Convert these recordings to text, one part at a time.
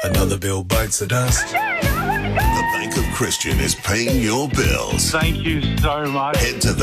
Another bill bites the dust. The Bank of Christian is paying your bills. Thank you so much. Head to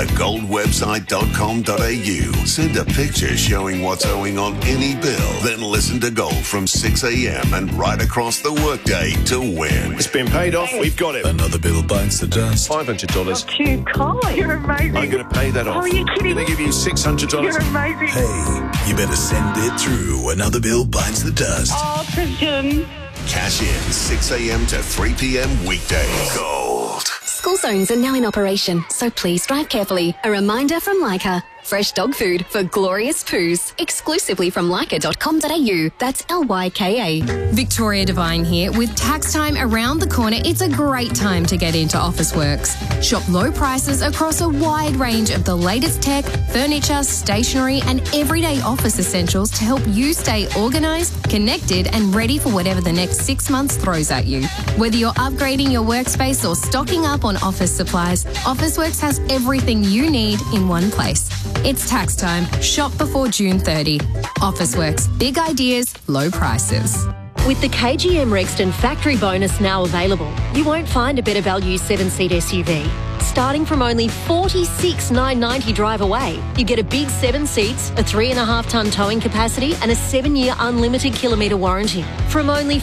thegoldwebsite.com.au. Send a picture showing what's owing on any bill. Then listen to Gold from 6 a.m. and right across the workday to win. It's been paid off. We've got it. Another bill bites the dust. $500. Too kind. You're amazing. I'm going to pay that off. Oh, are you kidding I'm going to give you $600. You're amazing. Hey, you better send it through. Another bill bites the dust. Oh, Christian. Cash in 6 a.m. to 3 p.m. weekdays. Gold. School zones are now in operation, so please drive carefully. A reminder from Leica. Fresh dog food for glorious poos. Exclusively from leica.com.au. That's Lyka. Victoria Devine here. With tax time around the corner, it's a great time to get into Officeworks. Shop low prices across a wide range of the latest tech, furniture, stationery and everyday office essentials to help you stay organised, connected and ready for whatever the next 6 months throws at you. Whether you're upgrading your workspace or stocking up on office supplies, Officeworks has everything you need in one place. It's tax time. Shop before June 30. Officeworks. Big ideas, low prices. With the KGM Rexton factory bonus now available, you won't find a better value 7-seat SUV. Starting from only $46,990 drive away, you get a big 7 seats, a 3.5-tonne towing capacity and a 7-year unlimited kilometre warranty. From only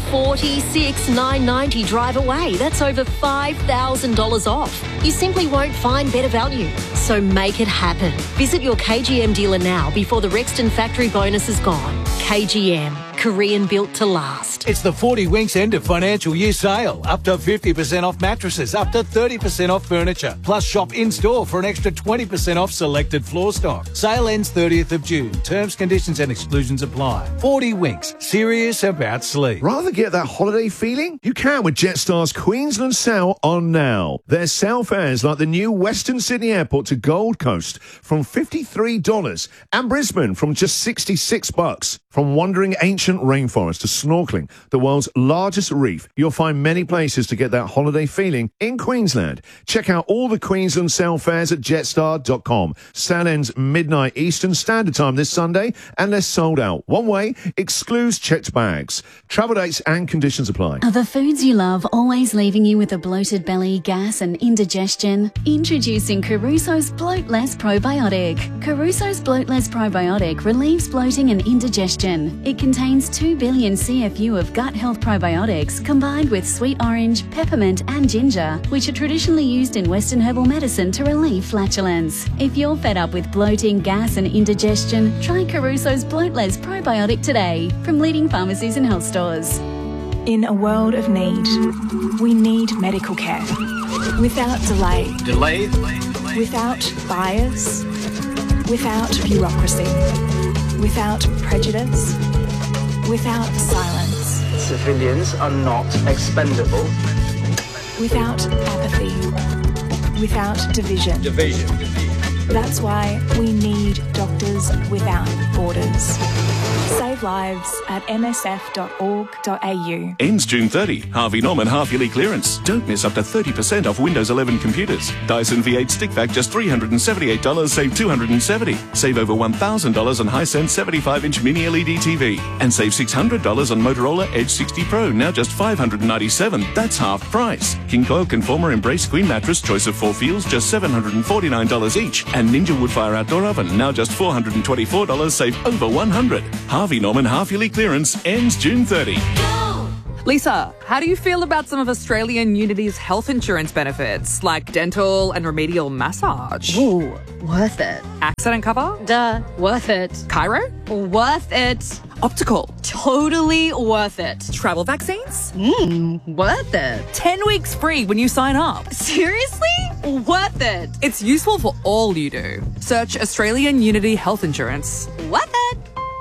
$46,990 drive away, that's over $5,000 off. You simply won't find better value. So make it happen. Visit your KGM dealer now before the Rexton factory bonus is gone. KGM. Korean built to last. It's the 40 Winks end of financial year sale. Up to 50% off mattresses, up to 30% off furniture. Plus shop in-store for an extra 20% off selected floor stock. Sale ends 30th of June. Terms, conditions and exclusions apply. 40 Winks. Serious about sleep. Rather get that holiday feeling? You can with Jetstar's Queensland sale on now. There's sale fares like the new Western Sydney Airport to Gold Coast from $53 and Brisbane from just $66. From wandering ancient rainforest to snorkeling the world's largest reef, you'll find many places to get that holiday feeling in Queensland. Check out all the Queensland sale fares at jetstar.com. Sale ends midnight Eastern Standard Time this Sunday and they're sold out. One way, excludes checked bags. Travel dates and conditions apply. Are the foods you love always leaving you with a bloated belly, gas and indigestion? Introducing Caruso's Bloatless Probiotic. Caruso's Bloatless Probiotic relieves bloating and indigestion. It contains 2 billion CFU of gut health probiotics combined with sweet orange, peppermint and ginger, which are traditionally used in Western herbal medicine to relieve flatulence. If you're fed up with bloating, gas and indigestion, try Caruso's Bloatless Probiotic today from leading pharmacies and health stores. In a world of need, we need medical care. Without delay. Without bias. Without bureaucracy. Without prejudice. Without silence. Civilians are not expendable. Without apathy. Without division. That's why we need Doctors Without Borders. Save lives at msf.org.au. Ends June 30. Harvey Norman half-yearly clearance. Don't miss up to 30% off Windows 11 computers. Dyson V8 stick vac just $378, save $270. Save over $1,000 on Hisense 75-inch mini LED TV. And save $600 on Motorola Edge 60 Pro, now just $597. That's half price. King Coil Conformer Embrace Queen Mattress, choice of 4 feels, just $749 each. And Ninja Woodfire Outdoor Oven, now just $424, save over $100. Harvey Norman half-yearly clearance ends June 30. Lisa, how do you feel about some of Australian Unity's health insurance benefits, like dental and remedial massage? Ooh, worth it. Accident cover? Duh, worth it. Chiro? Worth it. Optical? Totally worth it. Travel vaccines? Worth it. 10 weeks free when you sign up. Seriously? Worth it. It's useful for all you do. Search Australian Unity Health Insurance. Worth it.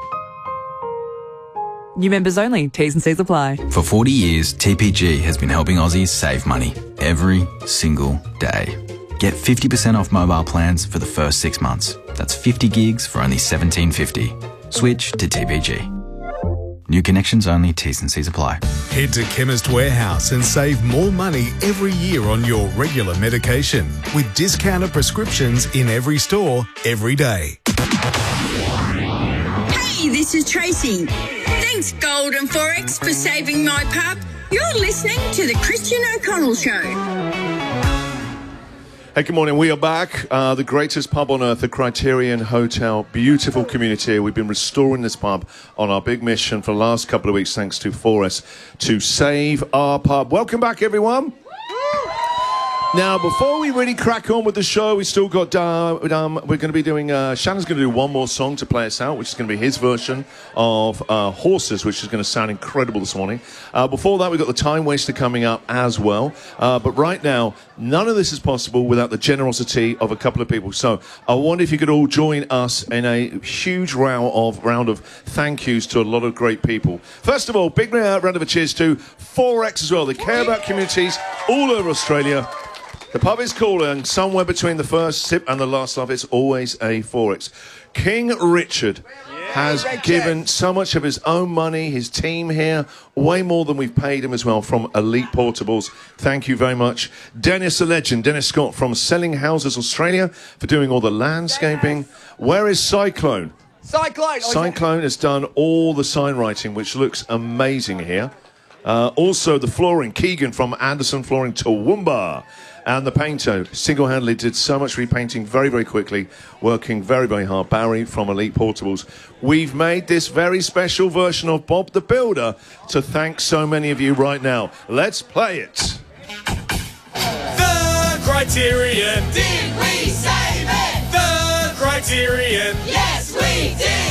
New members only. T's and C's apply. For 40 years, TPG has been helping Aussies save money every single day. Get 50% off mobile plans for the first 6 months. That's 50 gigs for only $17.50. Switch to TPG. New connections only. T's and C's apply. Head to Chemist Warehouse and save more money every year on your regular medication with discounted prescriptions in every store, every day. Hey, this is Tracy. Thanks Thanks, Golden Forex, for saving my pub. You're listening to The Christian O'Connell Show. Hey, good morning. We are back. The greatest pub on earth, the Criterion Hotel. Beautiful community. We've been restoring this pub on our big mission for the last couple of weeks, thanks to 4S, to save our pub. Welcome back, everyone. Now, before we really crack on with the show, we still got, we're going to be doing, Shannon's going to do one more song to play us out, which is going to be his version of Horses, which is going to sound incredible this morning. Before that, we've got the Time Waster coming up as well. But right now, none of this is possible without the generosity of a couple of people. So I wonder if you could all join us in a huge round of thank yous to a lot of great people. First of all, big round of a cheers to 4X as well. They care about communities all over Australia. The pub is cool, and somewhere between the first sip and the last laugh, it's always a 4X. King Richard has given so much of his own money, his team here, way more than we've paid him as well, from Elite Portables. Thank you very much. Dennis, the legend, Dennis Scott from Selling Houses Australia, for doing all the landscaping. Where is Cyclone? Cyclone has done all the sign writing, which looks amazing here. Also, the flooring, Keegan from Anderson Flooring, Toowoomba. And the painter single-handedly did so much repainting very, very quickly, working very, very hard. Barry from Elite Portables. We've made this very special version of Bob the Builder to thank so many of you right now. Let's play it. The Criterion. Did we save it? The Criterion. Yes, we did.